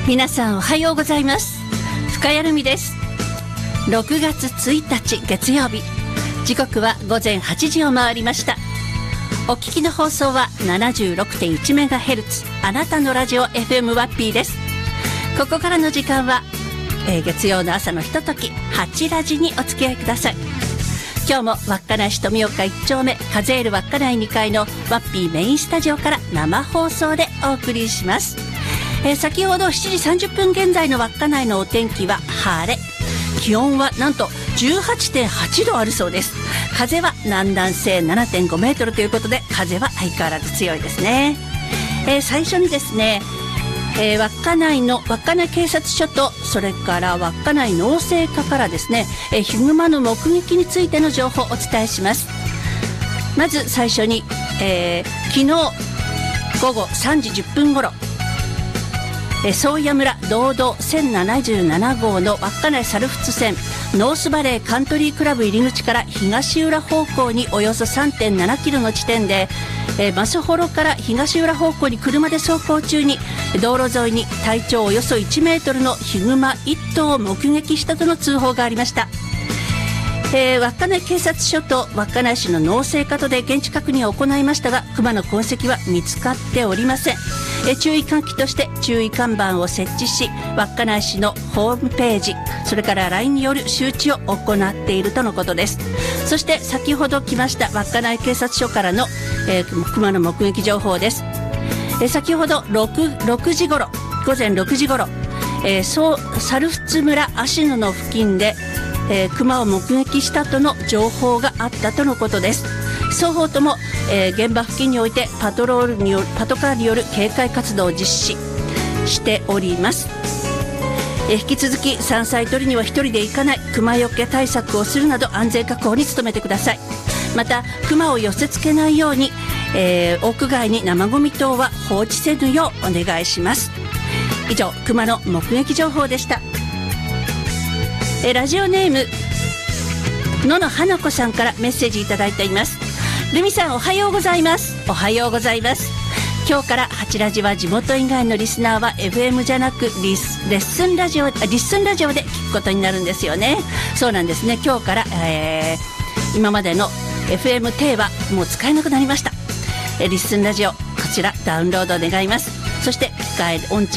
皆さんおはようございます。深谷ルミです。6月1日月曜日、時刻は午前8時を回りました。お聞きの放送は 76.1MHz あなたのラジオ FM ワッピーです。ここからの時間は、月曜の朝のひととき8ラジにお付き合いください。今日も稚内市富岡1丁目カゼール稚内2階のワッピーメインスタジオから生放送でお送りします。先ほど7時30分現在の稚内のお天気は晴れ、気温はなんと 18.8 度あるそうです。風は南南西 7.5 メートルということで、風は相変わらず強いですね。最初にですね、稚内の稚内警察署と、それから稚内農政課からですね、ヒグマの目撃についての情報をお伝えします。まず最初に、昨日午後3時10分ごろ、宗谷村道道1077号の稚内猿払線ノースバレーカントリークラブ入り口から東浦方向におよそ 3.7 キロの地点で、増幌から東浦方向に車で走行中に道路沿いに体長およそ1メートルのヒグマ1頭を目撃したとの通報がありました。稚内警察署と稚内市の農政課とで現地確認を行いましたが、クマの痕跡は見つかっておりません。注意喚起として注意看板を設置し、稚内市のホームページ、それから LINE による周知を行っているとのことです。そして先ほど来ました稚内警察署からの、クマの目撃情報です。先ほど6時ごろ、午前6時ごろ、猿払村芦野の付近でクマを目撃したとの情報があったとのことです。双方とも、現場付近においてパトカーによる警戒活動を実施しております。引き続き山菜採りには一人で行かない、クマよけ対策をするなど安全確保に努めてください。またクマを寄せ付けないように、屋外に生ゴミ等は放置せぬようお願いします。以上、クマの目撃情報でした。ラジオネーム野々花子さんからメッセージいただいています。ルミさんおはようございます。おはようございます。今日から8ラジは地元以外のリスナーは FM じゃなくリッスンラジオで聞くことになるんですよね。そうなんですね。今日から、今までの FM 定はもう使えなくなりました。リッスンラジオ、こちらダウンロード願います。そして機械音痴